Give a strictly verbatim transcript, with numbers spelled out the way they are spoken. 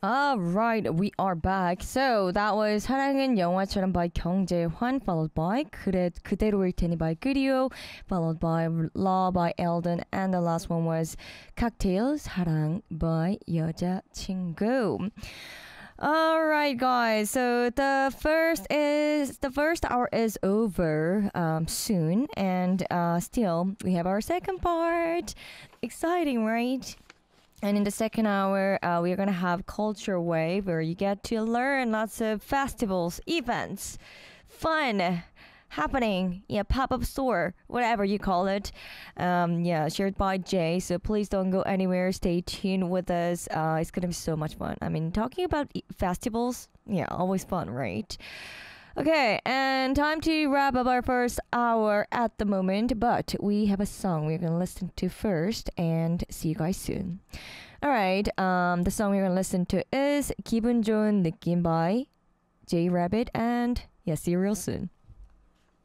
Alright, we are back. So that was 사랑은 영화처럼 by 경재환, followed by 그래, 그대로일 테니 by Goodyo, followed by Law by Eldon, and the last one was Cocktail 사랑 by 여자친구. All right, guys. So the first is the first hour is over um, soon, and uh, still we have our second part. Exciting, right? And in the second hour, uh, we are gonna have Culture Wave, where you get to learn lots of festivals, events, fun happening, yeah, pop-up store, whatever you call it. Um, yeah, shared by Jay. So please don't go anywhere. Stay tuned with us. Uh, it's gonna be so much fun. I mean, talking about e- festivals, yeah, always fun, right? Okay, and time to wrap up our first hour at the moment, but we have a song we're gonna listen to first, and see you guys soon. Alright, um, the song we're gonna listen to is 기분 좋은 느낌 by J Rabbit, and yeah, see you real soon.